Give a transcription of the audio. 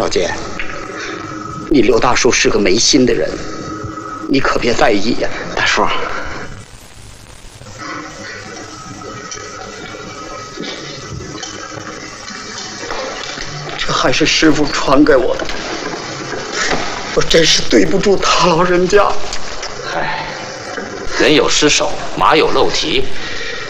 少坚，你刘大叔是个没心的人，你可别在意呀。 大叔， 这还是师傅传给我的，我真是对不住他老人家。 人有失手，马有漏蹄，